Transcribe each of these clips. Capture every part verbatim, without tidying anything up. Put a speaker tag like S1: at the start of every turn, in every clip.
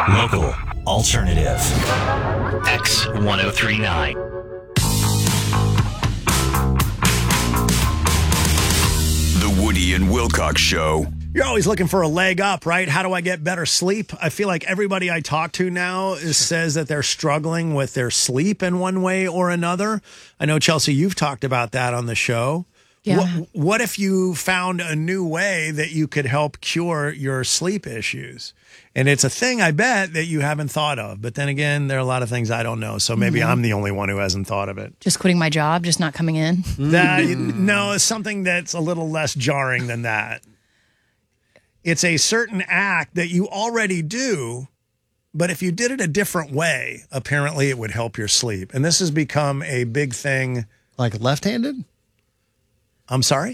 S1: Local, alternative. X ten thirty-nine.
S2: The Woody and Wilcox Show.
S3: You're always looking for a leg up, right? How do I get better sleep? I feel like everybody I talk to now is, says that they're struggling with their sleep in one way or another. I know, Chelsea, you've talked about that on the show.
S4: Yeah.
S3: What, what if you found a new way that you could help cure your sleep issues? And it's a thing, I bet, that you haven't thought of. But then again, there are a lot of things I don't know. So maybe mm-hmm. I'm the only one who hasn't thought of it.
S4: Just quitting my job, just not coming in?
S3: That, no, it's something that's a little less jarring than that. It's a certain act that you already do, but if you did it a different way, apparently it would help your sleep. And this has become a big thing.
S5: Like left-handed?
S3: I'm sorry?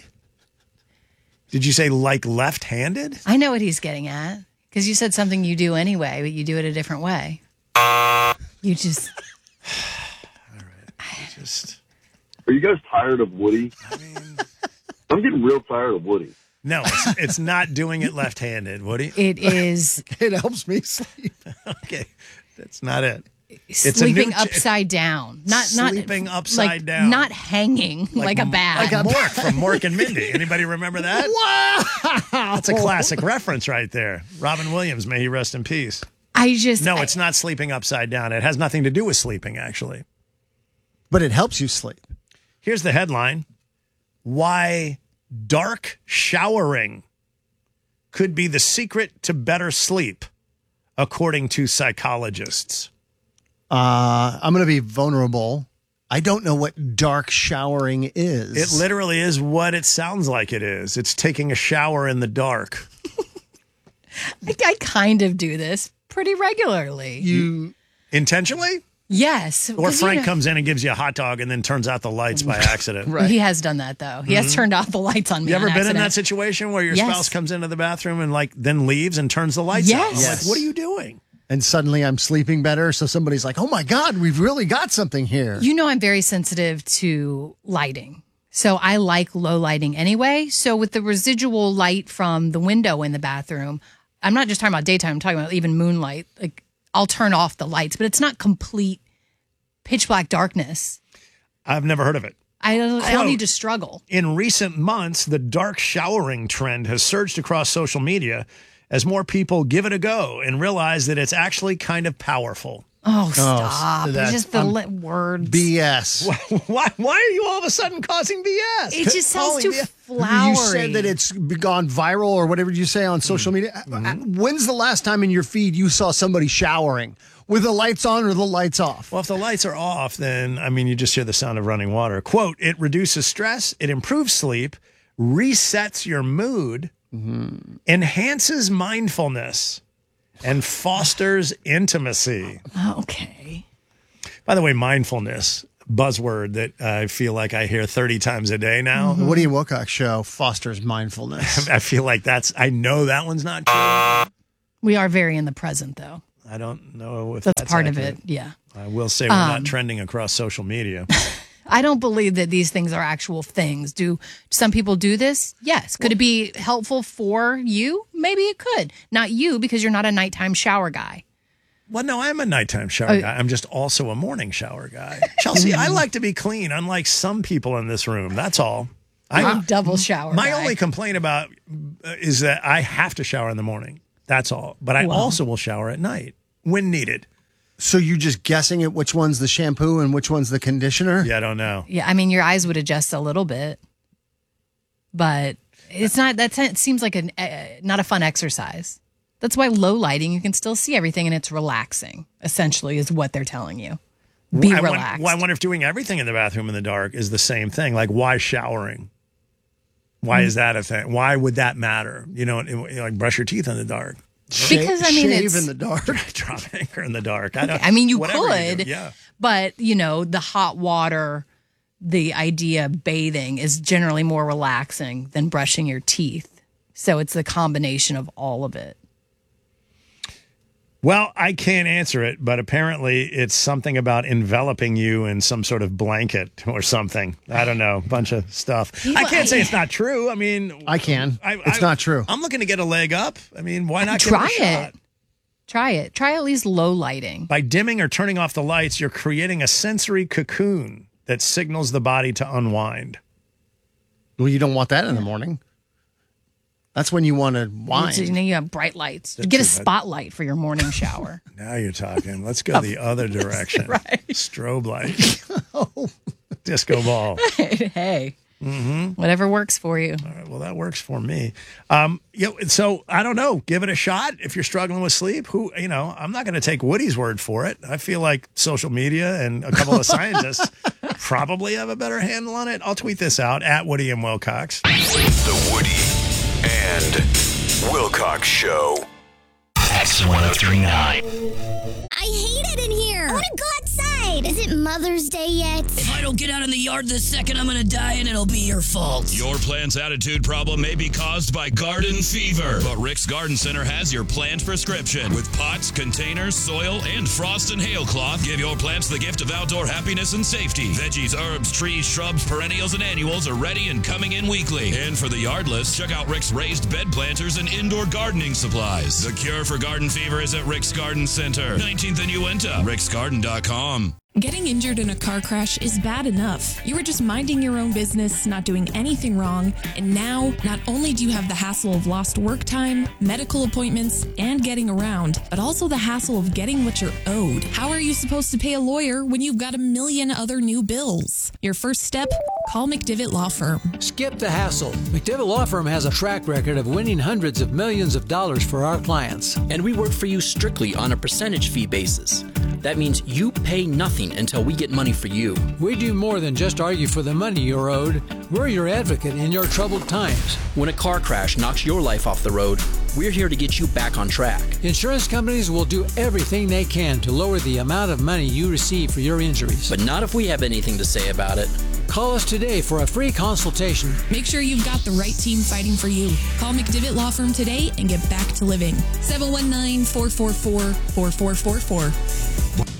S3: Did you say like left-handed?
S4: I know what he's getting at. Because you said something you do anyway, but you do it a different way. You just...
S3: All right. I just...
S6: Are you guys tired of Woody?
S3: I mean...
S6: I'm getting real tired of Woody.
S3: No, it's, it's not doing it left-handed, Woody.
S4: It is.
S5: It helps me sleep.
S3: Okay, that's not it. It's
S4: sleeping
S3: a new,
S4: upside down, not
S3: sleeping
S4: not
S3: upside
S4: like,
S3: down,
S4: not hanging like, like a bat.
S3: Like a Mork from Mork and Mindy. Anybody remember that?
S5: Wow,
S3: that's a classic reference right there. Robin Williams, may he rest in peace.
S4: I just
S3: no,
S4: I,
S3: it's not sleeping upside down. It has nothing to do with sleeping, actually.
S5: But it helps you sleep.
S3: Here's the headline: Why dark showering could be the secret to better sleep, according to psychologists.
S5: Uh, I'm going to be vulnerable. I don't know what dark showering is.
S3: It literally is what it sounds like it is. It's taking a shower in the dark.
S4: I, I kind of do this pretty regularly.
S5: You
S3: intentionally?
S4: Yes.
S3: Or Frank
S4: you know,
S3: comes in and gives you a hot dog and then turns out the lights by accident.
S4: Right. He has done that, though. He mm-hmm. has turned off the lights on me.
S3: You ever
S4: on
S3: been
S4: accident.
S3: in that situation where your
S4: yes.
S3: spouse comes into the bathroom and like then leaves and turns the lights
S4: yes.
S3: out? I'm
S5: yes.
S3: like, what are you doing?
S5: And suddenly I'm sleeping better. So somebody's like, oh my God, we've really got something here.
S4: You know, I'm very sensitive to lighting. So I like low lighting anyway. So with the residual light from the window in the bathroom, I'm not just talking about daytime, I'm talking about even moonlight. Like I'll turn off the lights, but it's not complete pitch black darkness.
S3: I've never heard of it.
S4: I don't,
S3: Quote,
S4: I don't need to struggle.
S3: In recent months, the dark showering trend has surged across social media as more people give it a go and realize that it's actually kind of powerful.
S4: Oh, stop.
S5: Oh,
S4: it's just the um, li- words.
S5: B S.
S3: Why, why are you all of a sudden causing B S?
S4: It just sounds too flowery.
S5: You said that it's gone viral or whatever you say on social media. Mm-hmm. When's the last time in your feed you saw somebody showering? With the lights on or the lights off?
S3: Well, if the lights are off, then, I mean, you just hear the sound of running water. Quote, it reduces stress, it improves sleep, resets your mood, mm-hmm. enhances mindfulness, and fosters intimacy.
S4: Okay.
S3: By the way, mindfulness, buzzword that I feel like I hear thirty times a day now.
S5: Mm-hmm. Woody and Wilcox Show fosters mindfulness.
S3: I feel like that's, I know that one's not true.
S4: We are very in the present, though.
S3: I don't know if
S4: that's,
S3: that's
S4: part
S3: accurate.
S4: of it. Yeah.
S3: I will say we're
S4: um,
S3: not trending across social media.
S4: I don't believe that these things are actual things. Do some people do this? Yes. Could it be helpful for you? Maybe it could. Not you, because you're not a nighttime shower guy.
S3: Well, no, I'm a nighttime shower
S4: uh,
S3: guy. I'm just also a morning shower guy. Chelsea, I like to be clean, unlike some people in this room. That's all.
S4: I'm a double shower
S3: My
S4: guy.
S3: only complaint about uh, is that I have to shower in the morning. That's all. But I
S4: wow.
S3: also will shower at night when needed.
S5: So you're just guessing at which one's the shampoo and which one's the conditioner?
S3: Yeah, I don't know.
S4: Yeah, I mean, your eyes would adjust a little bit, but it's not. That it seems like a uh, not a fun exercise. That's why low lighting, you can still see everything, and it's relaxing. Essentially, is what they're telling you. Be
S3: I
S4: relaxed.
S3: Wonder, well, I wonder if doing everything in the bathroom in the dark is the same thing. Like, why showering? Why mm-hmm. is that a thing? Why would that matter? You know, like brush your teeth in the dark.
S4: Because I mean,
S5: shave
S4: it's,
S5: in the dark,
S3: drop anchor in the dark. I, don't,
S4: okay. I mean, you
S3: could,
S4: you
S3: yeah.
S4: But you know, the hot water, the idea of bathing is generally more relaxing than brushing your teeth. So it's the combination of all of it.
S3: Well, I can't answer it, but apparently it's something about enveloping you in some sort of blanket or something. I don't know, a bunch of stuff. I can't say it's not true. I mean,
S5: I can.
S3: I,
S5: it's
S3: I,
S5: not true.
S3: I'm looking to get a leg up. I mean, why not
S4: try
S3: give it a shot?
S4: it? Try it. Try at least low lighting.
S3: By dimming or turning off the lights, you're creating a sensory cocoon that signals the body to unwind.
S5: Well, you don't want that in the morning. That's when you want to wind.
S4: So, you know, you have bright lights.
S3: That's
S4: Get a
S3: too bad.
S4: spotlight for your morning shower.
S3: Now you're talking. Let's go the other direction.
S4: Right.
S3: Strobe light. oh. Disco ball.
S4: Hey. Mm-hmm. Whatever works for you.
S3: All right, well, that works for me. Um, you know, so I don't know. Give it a shot if you're struggling with sleep. Who, you know, I'm not going to take Woody's word for it. I feel like social media and a couple of scientists probably have a better handle on it. I'll tweet this out at Woody and Wilcox.
S2: The Woody and Wilcox Show.
S1: X ten thirty-nine.
S7: I hate it in here. I want to go outside. Is it Mother's Day yet?
S8: If I don't get out in the yard this second, I'm going to die and it'll be your fault.
S9: Your plant's attitude problem may be caused by garden fever, but Rick's Garden Center has your plant prescription. With pots, containers, soil, and frost and hail cloth, give your plants the gift of outdoor happiness and safety. Veggies, herbs, trees, shrubs, perennials, and annuals are ready and coming in weekly. And for the yardless, check out Rick's raised bed planters and indoor gardening supplies. The cure for garden fever is at Rick's Garden Center, nineteenth and Uinta, ricks garden dot com.
S10: Getting injured in a car crash is bad enough. You were just minding your own business, not doing anything wrong, and now not only do you have the hassle of lost work time, medical appointments, and getting around, but also the hassle of getting what you're owed. How are you supposed to pay a lawyer when you've got a million other new bills? Your first step? Call McDivitt Law Firm.
S11: Skip the hassle. McDivitt Law Firm has a track record of winning hundreds of millions of dollars for our clients.
S12: And we work for you strictly on a percentage fee basis. That means you pay nothing until we get money for you.
S11: We do more than just argue for the money you're owed. We're your advocate in your troubled times.
S12: When a car crash knocks your life off the road, we're here to get you back on track.
S11: Insurance companies will do everything they can to lower the amount of money you receive for your injuries.
S12: But not if we have anything to say about it.
S11: Call us today for a free consultation.
S10: Make sure you've got the right team fighting for you. Call McDivitt Law Firm today and get back to living. seven one nine, four four four, four four four four.